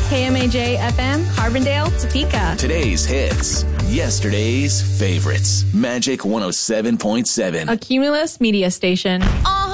KMAJ FM, Carbondale, Topeka. Today's hits. Yesterday's favorites. Magic 107.7. A Cumulus media station.